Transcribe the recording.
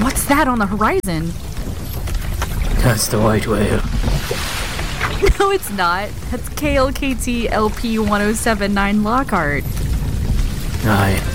What's that on the horizon? That's the white whale. No, it's not. That's KLKT LP 1079 Lockhart. Aye.